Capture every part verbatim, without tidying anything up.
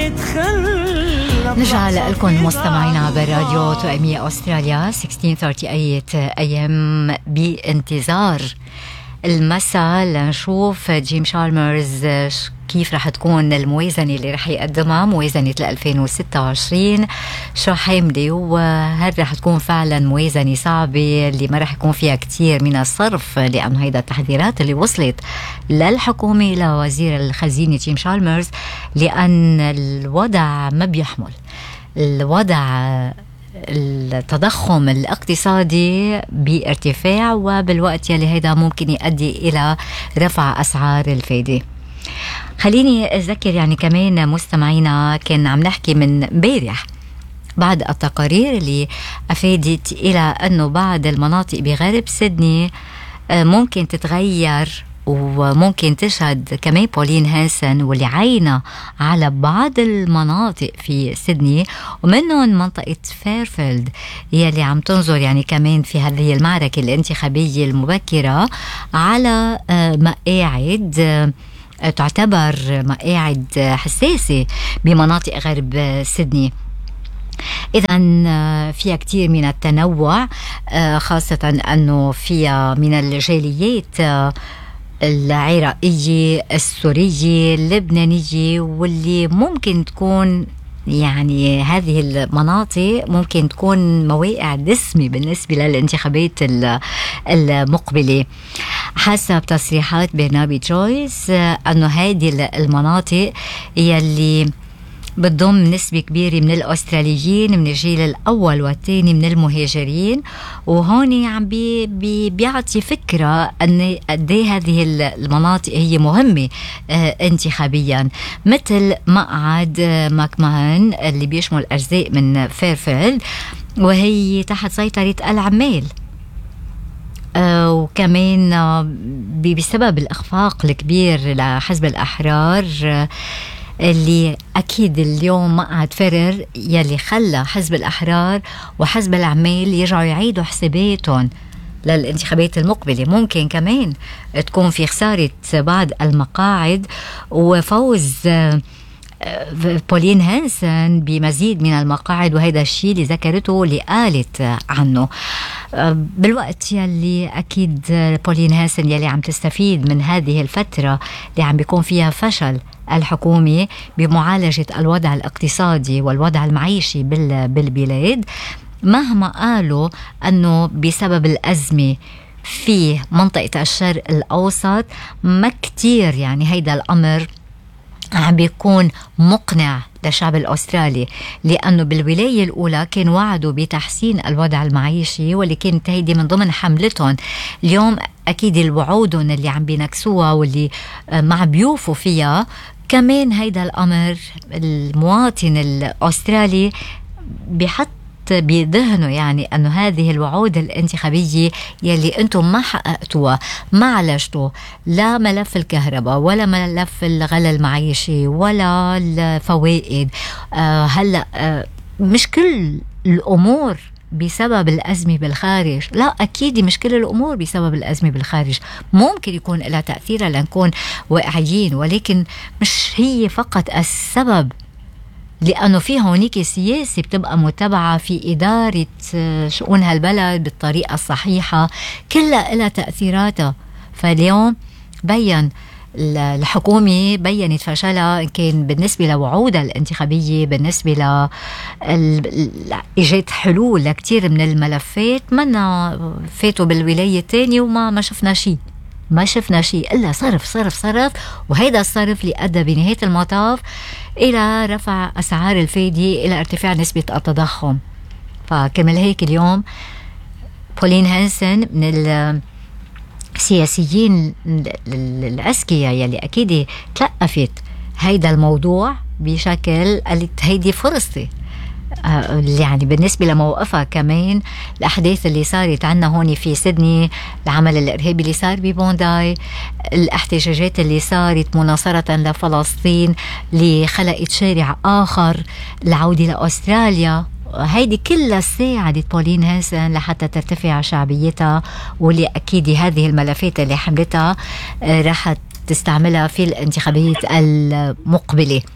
نرجع لكم مستمعينا براديو توأمية أستراليا ستة عشر ثلاثين إيه إم بانتظار المساء لنشوف جيم شالمرز كيف رح تكون الموازنة اللي رح يقدمها، موازنة ألفين وستة وعشرين شو حاملة، وهل رح تكون فعلا موازنة صعبة اللي ما رح يكون فيها كتير من الصرف، لأن هيدا التحذيرات اللي وصلت للحكومة لوزير الخزينة جيم شالمرز، لأن الوضع ما بيحمل. الوضع التضخم الاقتصادي بارتفاع، وبالوقت يلي هيدا ممكن يؤدي إلى رفع أسعار الفايدة. خليني أذكر يعني كمان مستمعينا، كان عم نحكي من امبارح بعد التقارير اللي أفادت إلى أنه بعض المناطق بغرب سيدني ممكن تتغير، وممكن تشهد كمان بولين هانسن واللي عينة على بعض المناطق في سيدني، ومنهم منطقة فيرفيلد يلي عم تنظر يعني كمان في هذه المعركة الانتخابية المبكرة على مقاعد تعتبر مقاعد حساسة بمناطق غرب سيدني. إذن فيها كتير من التنوع، خاصة أنه فيها من الجاليات العراقية، السورية، اللبنانية، واللي ممكن تكون يعني هذه المناطق ممكن تكون مواقع دسمة بالنسبة للانتخابات المقبلة. حسب تصريحات برنابي جويس أنه هذه المناطق هي اللي بتضم نسبة كبيرة من الأستراليين من الجيل الأول والثاني من المهاجرين، وهون عم بي بي بيعطي فكرة أن قد ايه هذه المناطق هي مهمة اه انتخابيا، مثل مقعد ماكماهن اللي بيشمل أجزاء من فيرفيلد وهي تحت سيطرة العمال. آه وكمان آه بسبب الإخفاق الكبير لحزب الأحرار آه اللي أكيد اليوم مقعد فرر يلي خلى حزب الأحرار وحزب العمال يرجعوا يعيدوا حساباتهم للانتخابات المقبلة. ممكن كمان تكون في خسارة بعض المقاعد وفوز بولين هانسن بمزيد من المقاعد، وهذا الشيء اللي ذكرته اللي قالت عنه بالوقت يلي أكيد بولين هانسن يلي عم تستفيد من هذه الفترة اللي عم بيكون فيها فشل الحكومة بمعالجة الوضع الاقتصادي والوضع المعيشي بالبلاد. مهما قالوا أنه بسبب الأزمة في منطقة الشرق الأوسط ما كتير يعني هيدا الأمر عم بيكون مقنع للشعب الأسترالي، لأنه بالولاية الأولى كان وعدوا بتحسين الوضع المعيشي واللي كانت هيدي من ضمن حملتهم. اليوم أكيد الوعودهم اللي عم بينكسوها واللي ما بيوفوا فيها كمان هيدا الأمر المواطن الأسترالي بيحط بذهنه يعني أنه هذه الوعود الانتخابية يلي أنتم ما حققتوها، ما عالجتوا لا ملف الكهرباء ولا ملف الغلاء المعيشي ولا الفوائد. آه هلأ آه مش كل الأمور بسبب الأزمة بالخارج، لا أكيد مش كل الأمور بسبب الأزمة بالخارج، ممكن يكون لها تأثير لنكون واقعيين، ولكن مش هي فقط السبب، لأنه في هونيك سياسة بتبقى متبعة في إدارة شؤون هالبلد بالطريقة الصحيحة، كلها لها تأثيراتها. فاليوم بيّن الحكومة بيّنت فشلها، كان بالنسبة لوعودها الانتخابية، بالنسبة لإيجاد حلول لكتير من الملفات. منا فاتوا بالولاية الثانية وما ما شفنا شيء، ما شفنا شيء إلا صرف صرف صرف، وهيدا الصرف اللي أدى بنهاية المطاف إلى رفع أسعار الفايدة، إلى ارتفاع نسبة التضخم. فكمل هيك اليوم بولين هانسن من السياسيين الأذكياء يلي أكيد تلقفت هيدا الموضوع بشكل قالت هيدي فرصتي، يعني بالنسبة لموقفها كمان الأحداث اللي صارت عنا هون في سيدني، العمل الإرهابي اللي صار ببونداي، الاحتجاجات اللي صارت مناصرة لفلسطين اللي خلقت شارع آخر، العودة لأستراليا، هيدي كلها ساعدت بولين هانسن لحتى ترتفع شعبيتها، واللي أكيد هذه الملفات اللي حملتها راح تستعملها في الانتخابات المقبلة.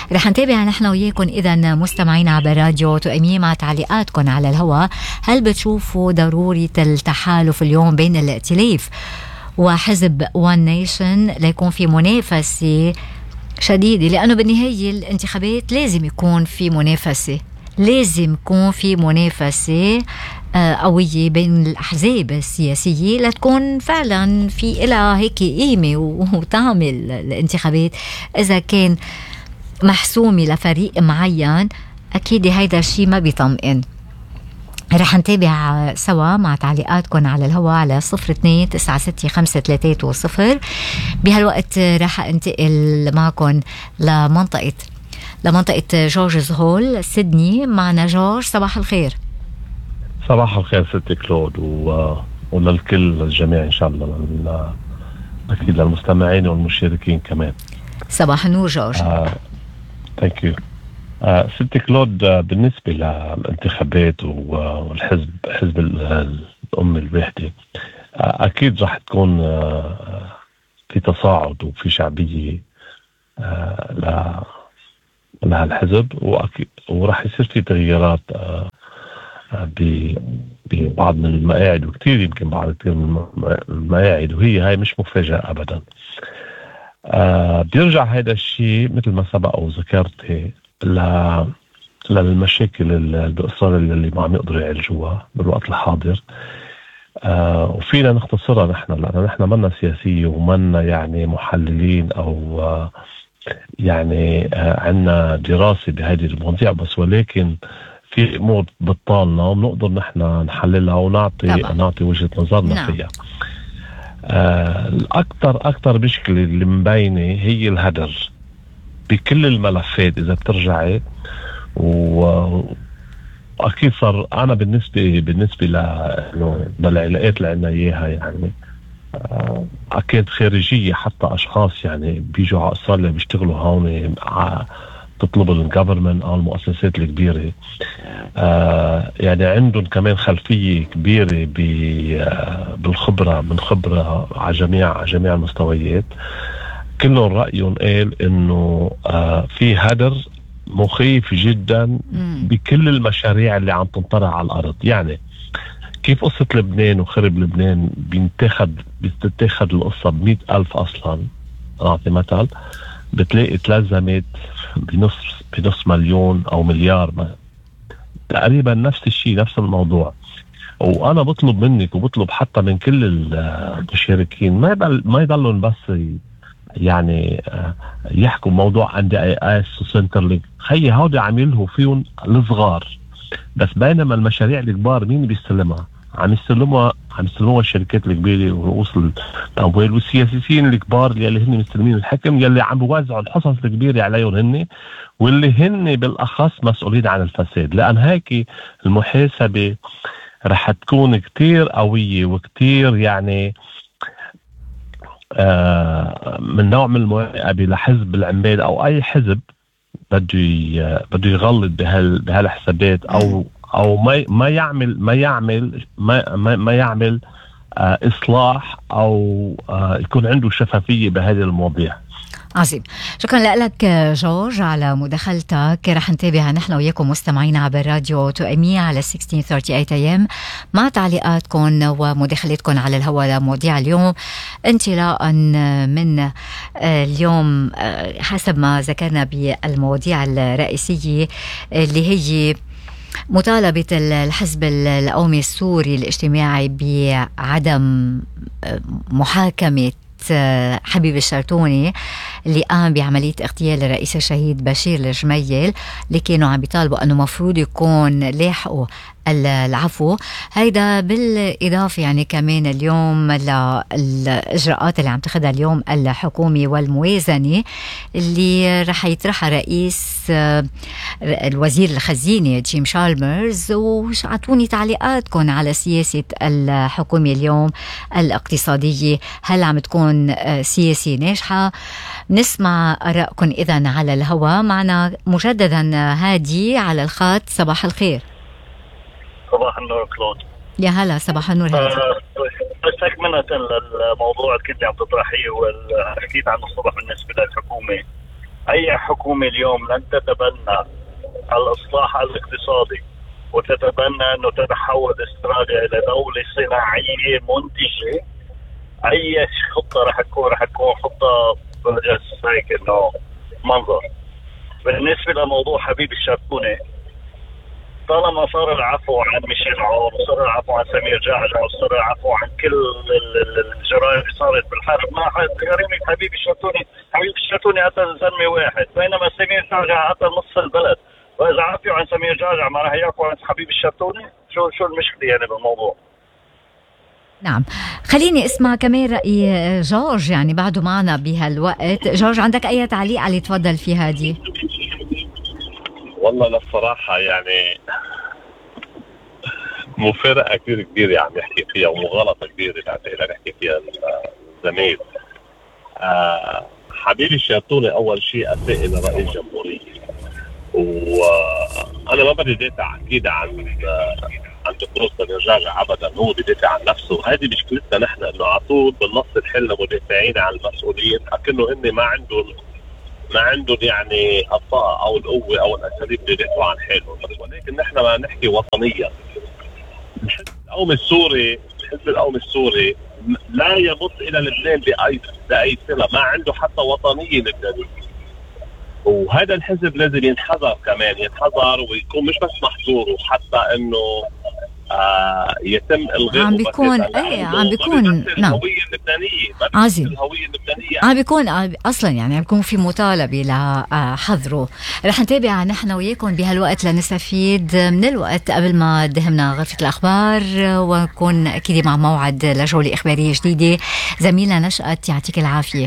رح نتابع نحن وياكم إذا مستمعين عبر راديو تؤمين مع تعليقاتكم على الهواء. هل بتشوفوا ضرورة التحالف اليوم بين الائتلاف وحزب وان نيشن ليكون في منافسة شديدة؟ لأنه بالنهاية الانتخابات لازم يكون في منافسة، لازم يكون في منافسة قوية بين الأحزاب السياسية لتكون فعلا في إلها هيك قيمة وتعمل الانتخابات. إذا كان محسومة لفريق معين أكيد هيدا الشيء ما بيطمئن. رح نتابع سوا مع تعليقاتكم على الهواء على صفر اثنين تسعة ستة خمسة ثلاثة صفر. بهالوقت رح انتقل معكم لمنطقة لمنطقة جورجز هول سيدني. معنا جورج، صباح الخير. صباح الخير ستي كلود و... وللكل الجميع إن شاء الله، لل... أكيد للمستمعين والمشاركين كمان. صباح النور جورج. ثانك يو آه ستي كلود. آه بالنسبة للانتخابات والحزب حزب الأم الواحدة، آه أكيد راح تكون آه في تصاعد وفي شعبية آه ل... لها الحزب، وأكيد وراح يصير في تغييرات آه ببعض من المقاعد، وكتير يمكن بعض كتير من المقاعد، وهي هاي مش مفاجأة أبدا. آه بيرجع هذا الشيء مثل ما سبق وذكرت ل... للمشاكل البقصار اللي ما عم يقدروا يعالجوها بالوقت الحاضر. آه وفينا نختصرها نحن، لأن نحن منا سياسية ومنا يعني محللين أو آه يعني آه عنا دراسة بهذه المواضيع، بس ولكن في امور بتطالنا وبنقدر نحن نحللها ونعطي طبعا. نعطي وجهة نظرنا نعم. فيها. آه الاكثر اكثر مشكله اللي مبينه هي الهدر بكل الملفات اذا بترجعي، واكيد صار انا بالنسبه بالنسبه للعلاقات اللي عندنا اياها يعني آه اكيد خارجيه، حتى اشخاص يعني بيجوا على استراليا بيشتغلوا هون تطلب الجفرمنت او المؤسسات الكبيره، آه يعني عندهم كمان خلفيه كبيره بالخبره من خبره على جميع على جميع المستويات. كلهم رايهم قال انه آه في هدر مخيف جدا بكل المشاريع اللي عم تنطرح على الارض. يعني كيف قصه لبنان وخرب لبنان بينتخد بتتاخد القصه بمئة ألف اصلا، اعطي مثل، بتلاقي تلزمت بنص بنص مليون او مليار ما. تقريبا نفس الشيء نفس الموضوع. وانا بطلب منك وبطلب حتى من كل المشاركين ما يضل ما يضلون بس يعني يحكوا موضوع عند اي اس وسنترلينك، خيي هودي عم يلهوا فيهم الصغار بس، بينما المشاريع الكبار مين بيستلمها؟ عم يستلموها عم يستلموها الشركات الكبيره ورؤوس الاموال والسياسيين الكبار اللي هن مستلمين الحكم، يلي عم بيوزعوا الحصص الكبيره عليهم هن، واللي هن بالاخص مسؤولين عن الفساد. لان هيك المحاسبه رح تكون كتير قويه وكتير يعني آه من نوع من المراقبه لحزب العمال او اي حزب بده بده يغلط بهال بهالحسابات او او ما ما يعمل ما يعمل ما ما, ما يعمل آه اصلاح او آه يكون عنده شفافيه بهذه المواضيع. عظيم، شكرا لك جورج على مداخلتك. رح نتابع نحن وياكم مستمعين عبر راديو تؤمية على ستة عشر ثلاثة وثلاثين اي ام مع تعليقاتكم ومداخلتكم على الهواء لمواضيع اليوم، انطلاقا من اليوم حسب ما ذكرنا بالمواضيع الرئيسية اللي هي مطالبة الحزب القومي السوري الاجتماعي بعدم محاكمة حبيب الشرطوني اللي قام بعملية اغتيال الرئيس الشهيد بشير الجميل، اللي كانوا عم بيطالبوا أنه مفروض يكون لاحقوا العفو. هيدا بالإضافة يعني كمان اليوم للإجراءات اللي عم تاخدها اليوم الحكومة والموازنة اللي رح يطرحها رئيس الوزير الخزينة جيم شالمرز، وعطوني تعليقاتكم على سياسة الحكومة اليوم الاقتصادية. هل عم تكون سياسة ناجحة؟ نسمع آرائكم إذن على الهواء. معنا مجددا هادي على الخط. صباح الخير. صباح النور كلود. يا هلا، صباح النور هادي. بس تكملة الموضوع اللي كنت عم تطرحيه وحكيت عنه الصبح بالنسبة للحكومة، أي حكومة اليوم لن تتبنى الإصلاح الاقتصادي وتتبنى أنه تتحول استراليا إلى دولة صناعية منتجة، أي خطة رح تكون رح تكون خطة بس هيك إنه منظر. بالنسبة لموضوع حبيب الشابوني، طالما صار العفو عن ميشيل عون وصار العفو عن سمير جعجع وصار العفو عن كل الجرائم اللي صارت بالحرب، ما حد جريمة حبيب الشابوني حبيب الشابوني قتل زلمة واحد، بينما سمير جعجع قتل نص البلد. وإذا عفوا عن سمير جعجع ما راح يعفوا عن حبيب الشابوني؟ شو شو المشكلة يعني بالموضوع؟ نعم، خليني اسمع كمان رأي جورج، يعني بعده معنا بهالوقت. جورج، عندك أي تعليق على اللي تفضل في هذه؟ والله للصراحة يعني مفارقة كثير كبيرة عم يحكي فيها ومغالطة كبيرة اللي نحكي فيها الزميل. آه حبيبي الشابوني أول شيء أساء إلى رئيس جمهورية، وأنا ما بدي دافع أكيد عن عن دكتور سمير جعجع أبدا، هو بدافع عن نفسه. هذه مشكلتنا نحن، إنه على طول بالنص الحل مدافعين عن المسؤولين، لكنه هن ما عندهم ما عندهم يعني الطاقة أو القوة أو الأساليب اللي يدافعوا عن حالهم. ولكن نحن ما نحكي وطنيا. الحزب القومي السوري الحزب القومي السوري لا يمت إلى لبنان بأي بأي صلة، ما عنده حتى وطنية لبنانية. وهذا الحزب لازم ينحذر كمان، ينحذر ويكون مش بس محظور، وحتى انه آه يتم الغاء. عم بيكون ايه عم بيكون نعم الهوية اللبنانية عظيم الهوية اللبنانية عم بيكون اصلا يعني عم بيكون في مطالبة لحظره. رح نتابع نحن وياكم بهالوقت لنستفيد من الوقت قبل ما دهمنا غرفة الأخبار، ونكون أكيد مع موعد لجولة إخبارية جديدة. زميلنا نشأت يعطيك العافية.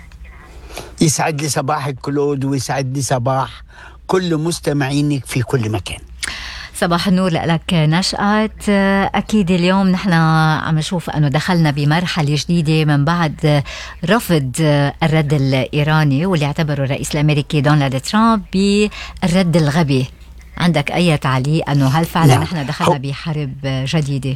يسعد لي صباحك كلود، ويسعد لي صباح كل مستمعينك في كل مكان. صباح النور لك نشأت. أكيد اليوم نحن عم نشوف أنه دخلنا بمرحلة جديدة من بعد رفض الرد الإيراني واللي اعتبره الرئيس الأمريكي دونالد ترامب بالرد الغبي. عندك أي تعليق أنه هل فعلا نحن نحن دخلنا بحرب جديدة؟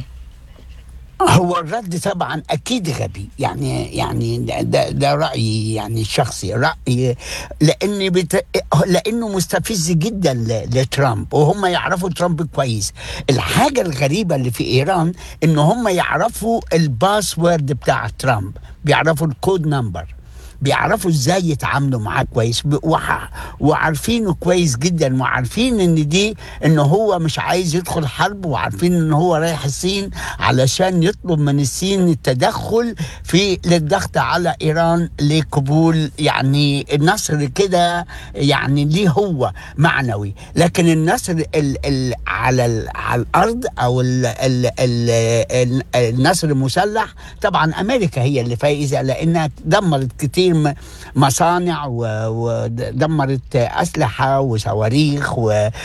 هو الرد طبعا اكيد غبي، يعني يعني ده, ده رايي يعني الشخصي، رايي لاني بت... لانه مستفز جدا لترامب، وهم يعرفوا ترامب كويس. الحاجه الغريبه اللي في ايران ان هم يعرفوا الباسورد بتاع ترامب، بيعرفوا الكود نمبر، بيعرفوا ازاي يتعاملوا معاه كويس، وعارفينه كويس جدا، وعارفين ان دي انه هو مش عايز يدخل حرب، وعارفين ان هو رايح الصين علشان يطلب من الصين التدخل في للضغط على ايران لقبول يعني النصر كده، يعني ليه هو معنوي. لكن النصر ال ال على ال على الارض او ال ال ال النصر المسلح طبعا امريكا هي اللي فايزه، لانها دمرت كتير مصانع ودمرت أسلحة وصواريخ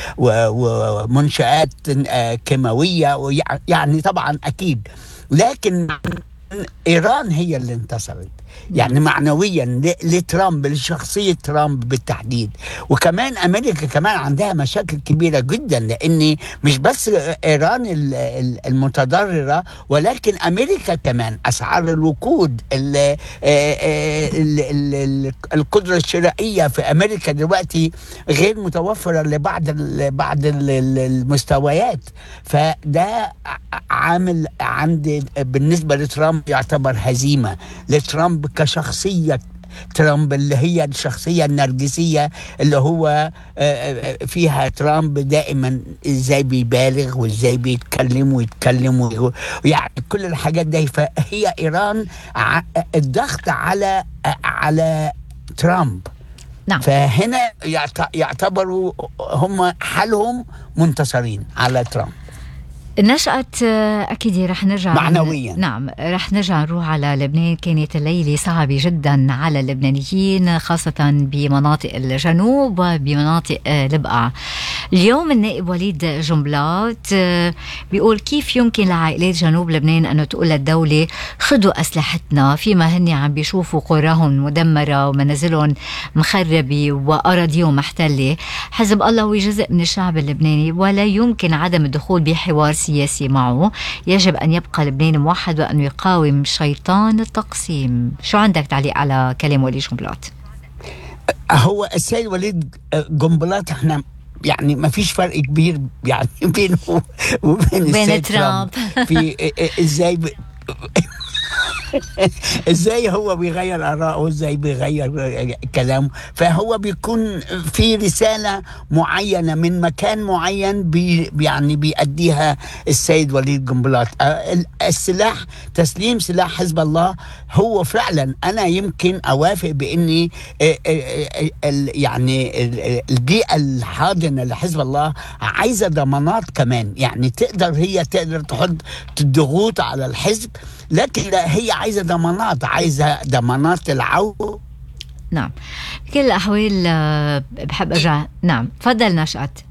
ومنشآت كيماوية، يعني طبعا أكيد. لكن إيران هي اللي انتصرت يعني معنويا لترامب، لشخصية ترامب بالتحديد. وكمان أمريكا كمان عندها مشاكل كبيرة جدا، لأن مش بس إيران المتضررة، ولكن أمريكا كمان أسعار الوقود، القدرة الشرائية في أمريكا دلوقتي غير متوفرة لبعض بعض المستويات. فده عامل عند بالنسبة لترامب يعتبر هزيمة لترامب كشخصية. ترامب اللي هي الشخصية النرجسية اللي هو فيها ترامب دائما ازاي بيبالغ وازاي بيتكلم ويتكلم ويعني كل الحاجات دي. فهي إيران الضغط على على ترامب. نعم. فهنا يعتبروا هم حالهم منتصرين على ترامب. نشأت أكيد رح نرجع معنويا. نعم رح نرجع نروح على لبنان. كانت الليلة صعبة جدا على اللبنانيين، خاصة بمناطق الجنوب وبمناطق البقعة. اليوم النائب وليد جنبلاط بيقول كيف يمكن لعائلات جنوب لبنان أنه تقول للدولة خذوا أسلحتنا فيما هن عم بيشوفوا قراهم مدمرة ومنازلهم مخربة وأراضيهم محتلة. حزب الله هو جزء من الشعب اللبناني ولا يمكن عدم الدخول بحوار سياسي معه. يجب أن يبقى لبنان موحد وأن يقاوم شيطان التقسيم. شو عندك تعليق على كلام وليد جنبلاط؟ هو السيد وليد جنبلاط احنا يعني ما فيش فرق كبير يعني بينه وبين السيد ترامب في ازاي ب... ازاي هو بيغير آراءه، ازاي بيغير كلامه. فهو بيكون في رسالة معينة من مكان معين بي يعني بيأديها السيد وليد جنبلاط. السلاح، تسليم سلاح حزب الله، هو فعلا أنا يمكن أوافق بإني يعني البيئة الحاضنة لحزب الله عايزة ضمانات كمان، يعني تقدر هي تقدر تحط الضغوط على الحزب، لكن هي عايزة ضمانات، عايزة ضمانات العودة. نعم بكل الأحوال. بحب أرجع. نعم تفضل نشأت.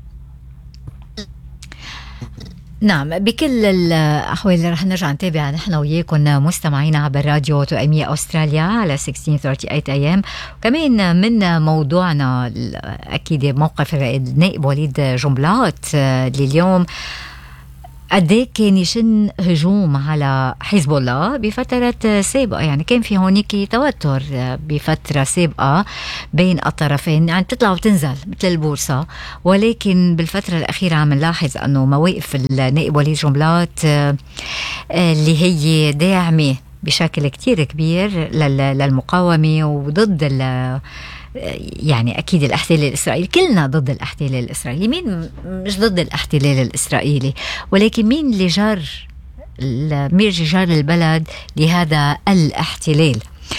نعم بكل الأحوال رح نرجع نتابع نحن وياكم مستمعينا عبر راديو توأمية أستراليا على ستة عشر ثلاثين أي أم. وكمان من موضوعنا أكيد موقف النائب وليد جنبلاط لليوم، قديه كان يشن هجوم على حزب الله بفترة سابقة، يعني كان في هونيك توتر بفترة سابقة بين الطرفين، يعني تطلع وتنزل مثل البورصة. ولكن بالفترة الأخيرة عم نلاحظ أنه مواقف النائب وليد جنبلاط اللي هي داعمة بشكل كتير كبير للمقاومة وضد ال يعني أكيد الاحتلال الإسرائيلي. كلنا ضد الاحتلال الإسرائيلي، مين مش ضد الاحتلال الإسرائيلي؟ ولكن مين اللي جر مين جر البلد لهذا الاحتلال؟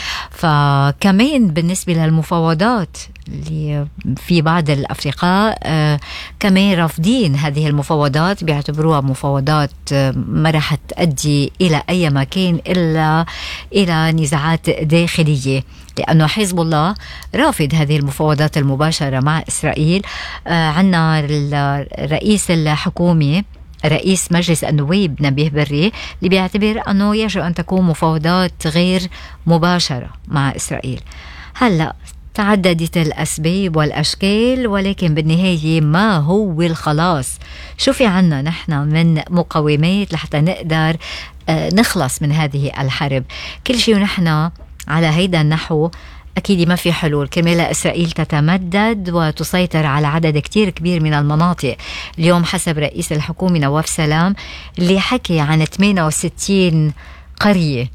فكمان بالنسبة للمفاوضات اللي في بعض الأفرقاء آه كمان رافضين هذه المفاوضات، بيعتبروها مفاوضات آه ما رح تؤدي إلى أي مكان إلا إلى نزاعات داخلية، لأنه حزب الله رافض هذه المفاوضات المباشرة مع إسرائيل. آه عنا الرئيس الحكومي رئيس مجلس النواب نبيه بري اللي بيعتبر أنه يجب أن تكون مفاوضات غير مباشرة مع إسرائيل. هلأ تعددت الأسباب والأشكال، ولكن بالنهاية ما هو الخلاص؟ شو في عنا نحن من مقومات لحتى نقدر نخلص من هذه الحرب؟ كل شيء نحن على هيدا النحو أكيد ما في حلول. كرمال إسرائيل تتمدد وتسيطر على عدد كتير كبير من المناطق. اليوم حسب رئيس الحكومة نواف سلام اللي حكي عن ثمانية وستين قرية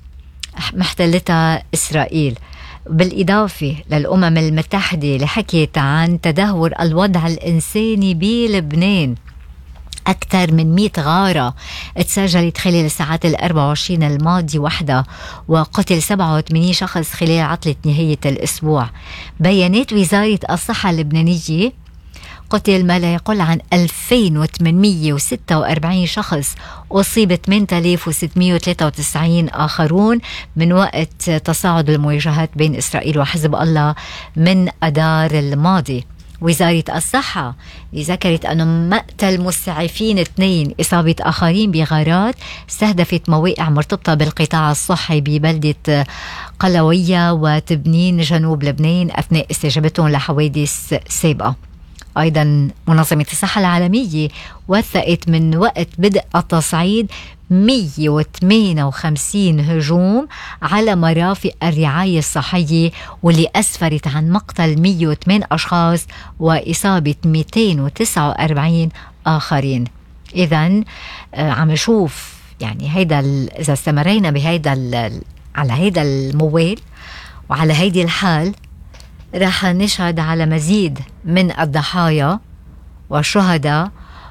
محتلتها إسرائيل، بالإضافة للأمم المتحدة اللي حكيت عن تدهور الوضع الإنساني بلبنان. أكثر من مئة غارة تسجلت خلال الساعات الأربع وعشرين الماضي وحدة، وقتل سبعة وثمانين شخص خلال عطلة نهاية الأسبوع. بيانات وزارة الصحة اللبنانية قتل ما لا يقل عن ألفين وثمانمئة وستة وأربعين شخص، أصيب ثمانية آلاف وستمئة وثلاثة وتسعين آخرون من وقت تصاعد المواجهات بين إسرائيل وحزب الله من أدار الماضي. وزارة الصحة ذكرت أن مقتل مسعفين اثنين، إصابة آخرين بغارات استهدفت مواقع مرتبطة بالقطاع الصحي ببلدة قلوية وتبنين جنوب لبنان أثناء استجابتهم لحوادث سابقة. أيضا منظمة الصحة العالمية وثقت من وقت بدء التصعيد مئة وثمانية وخمسين هجوم على مرافق الرعاية الصحية، واللي أسفرت عن مقتل مئة وثمانية أشخاص وإصابة مئتين وتسعة وأربعين آخرين. إذن عم نشوف يعني هيدا إذا استمرينا بهيدا على هيدا الموال وعلى هيدي الحال راح نشهد على مزيد من الضحايا والشهداء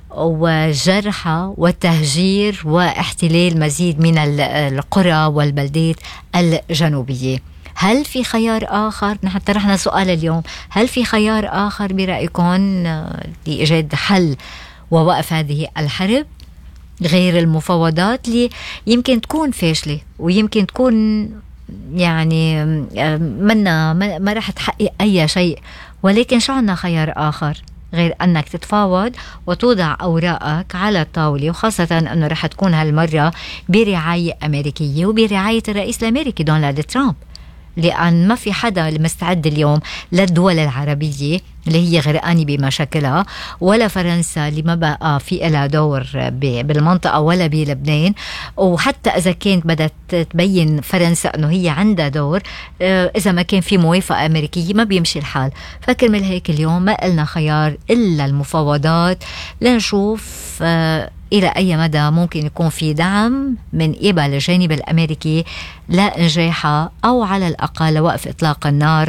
وجرحى وتهجير واحتلال مزيد من القرى والبلدات الجنوبية. هل في خيار آخر؟ نحن طرحنا سؤال اليوم، هل في خيار آخر برأيكم لإيجاد حل ووقف هذه الحرب غير المفاوضات اللي يمكن تكون فاشلة ويمكن تكون يعني منا ما رح تحقق أي شيء، ولكن شو عنا خيار آخر غير أنك تتفاوض وتوضع أوراقك على الطاولة، وخاصة أنه رح تكون هالمرة برعاية أمريكية وبرعاية الرئيس الأمريكي دونالد ترامب، لأن ما في حدا مستعد اليوم للدول العربية اللي هي غرقانة بمشاكلها، ولا فرنسا اللي ما بقى في لها دور بالمنطقة ولا بلبنان. وحتى إذا كانت بدأت تبين فرنسا أنه هي عندها دور، إذا ما كان في موافقة أمريكية ما بيمشي الحال. فكرمل هيك اليوم ما قلنا خيار إلا المفاوضات لنشوف إلى أي مدى ممكن يكون في دعم من قبل الجانب الأمريكي لإنجاحها، أو على الأقل وقف إطلاق النار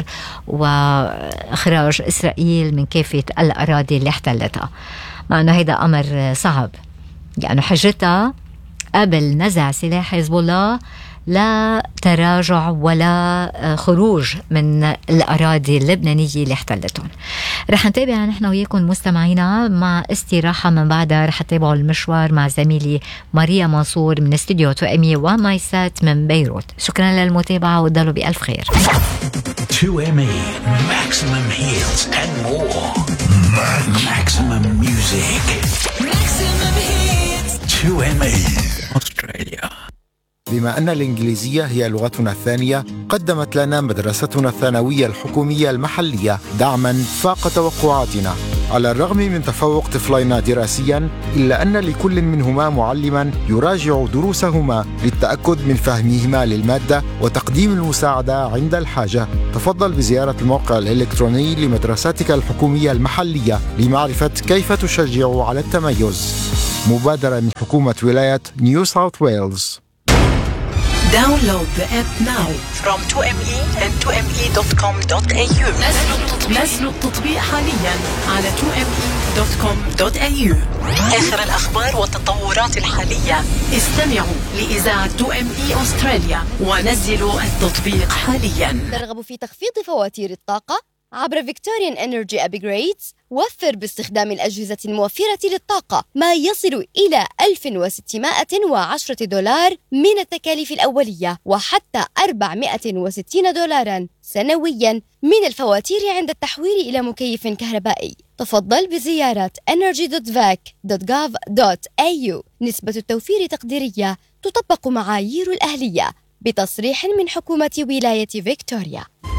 وإخراج إسرائيل من كافة الأراضي اللي احتلتها. مع أنه هيدا أمر صعب، يعني حجتها قبل نزع سلاح حزب الله لا تراجع ولا خروج من الأراضي اللبنانية اللي احتلتهم. رح نتابع نحن وياكم مستمعينا مع استراحة، من بعدها رح تتابعوا المشوار مع زميلي ماريا منصور من استوديو تو ام اي وماي سات من بيروت. شكرا للمتابعة وتضلوا بألف خير. تو ام اي maximum hits and more. Maximum music. Maximum hits. تو ام اي Australia. بما أن الإنجليزية هي لغتنا الثانية، قدمت لنا مدرستنا الثانوية الحكومية المحلية دعماً فاق توقعاتنا. على الرغم من تفوق طفلينا دراسياً، إلا أن لكل منهما معلماً يراجع دروسهما للتأكد من فهمهما للمادة وتقديم المساعدة عند الحاجة. تفضل بزيارة الموقع الإلكتروني لمدرستك الحكومية المحلية لمعرفة كيف تشجع على التميز. مبادرة من حكومة ولاية نيو ساوث ويلز. Download the app now from تو ام اي and تو ام اي دوت كوم دوت اي يو. نزلوا التطبيق حاليا على تو ام اي دوت كوم دوت اي يو. آخر الأخبار والتطورات الحالية. استمعوا لإذاعة تو ام اي أستراليا ونزلوا التطبيق حاليا. ترغب في تخفيض فواتير الطاقة عبر Victorian Energy Upgrades؟ وفر باستخدام الأجهزة الموفرة للطاقة ما يصل إلى ألف وستمائة وعشرة دولار من التكاليف الأولية، وحتى أربعمائة وستين دولارا سنويا من الفواتير عند التحويل إلى مكيف كهربائي. تفضل بزيارة energy دوت فاك دوت جوف دوت اي يو. نسبة التوفير تقديرية، تطبق معايير الأهلية بتصريح من حكومة ولاية فيكتوريا.